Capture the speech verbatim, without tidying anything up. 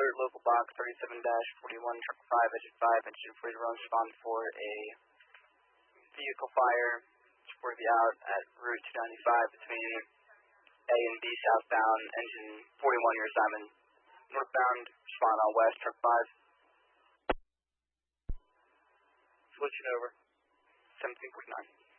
Alert local box thirty-seven dash forty-one, truck five, engine five, engine four, run respond for a vehicle fire. Support be out at Route two ninety-five between A and B southbound, engine forty-one, your assignment. Northbound, respond on west, truck five. Switching over, seventeen forty-nine.